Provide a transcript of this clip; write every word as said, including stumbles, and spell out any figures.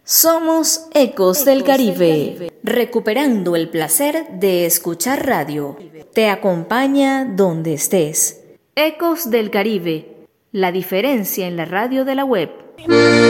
Somos Ecos del Caribe, recuperando el placer de escuchar radio. Te acompaña donde estés. Ecos del Caribe, la diferencia en la radio de la web.